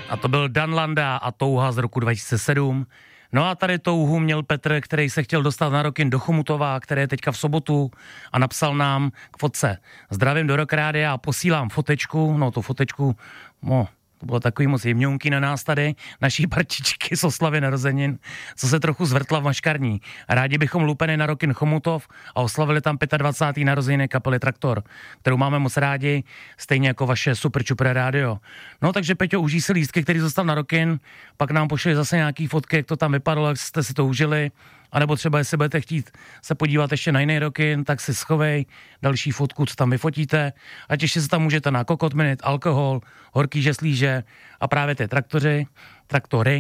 A to byl Dan Landa a Touha z roku 2007. No a tady touhu měl Petr, který se chtěl dostat na Rockin do Chomutova, který je teďka v sobotu a napsal nám k fotce. Zdravím do Rock Rádia a posílám fotečku, no tu fotečku, to bylo takový moc jemňounky na nás tady, naší partičky z oslavy narozenin, co se trochu zvrtla v maškarní. Rádi bychom lupeny na Rockin Chomutov a oslavili tam 25. narozeniny kapely Traktor, kterou máme moc rádi, stejně jako vaše Super Čupra rádio. No takže Peťo, užij si lístky, který zostal na Rockin, pak nám pošli zase nějaký fotky, jak to tam vypadalo, jak jste si to užili, anebo třeba, jestli budete chtít se podívat ještě na jiný Rockin, tak si schovej další fotku, co tam vyfotíte, ať ještě se tam můžete na Kokot Minute, alkohol, horký žeslíže a právě ty traktory.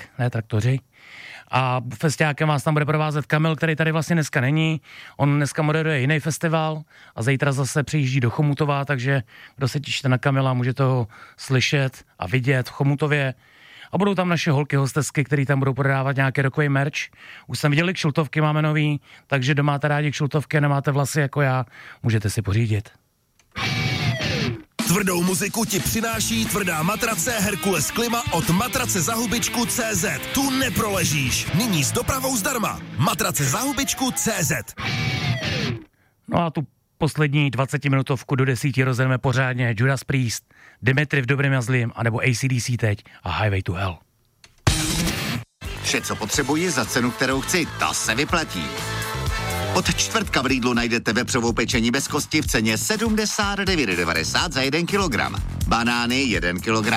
A festiákem vás tam bude provázet Kamil, který tady vlastně dneska není. On dneska moderuje jiný festival a zítra zase přijíždí do Chomutova, takže kdo se těšíte na Kamila, můžete ho slyšet a vidět v Chomutově. A budou tam naše holky hostesky, který tam budou prodávat nějaký rockový merch. Už jsem viděl, kšiltovky máme nový, takže kdo máte rádi kšiltovky a nemáte vlasy jako já, můžete si pořídit. Tvrdou muziku ti přináší tvrdá matrace Herkules Klima od matracezahubičku.cz. Tu neproležíš. Nyní s dopravou zdarma. Matracezahubičku.cz. No a tu poslední 20-minutovku do 10 rozjedeme pořádně Judas Priest, Dimitri v dobrém a zlým, anebo AC/DC teď a Highway to Hell. Vše, co potřebuji za cenu, kterou chci, ta se vyplatí. Od čtvrtka v Lidlu najdete vepřovou pečení bez kosti v ceně 79,90 za 1 kilogram. Banány 1 kilogram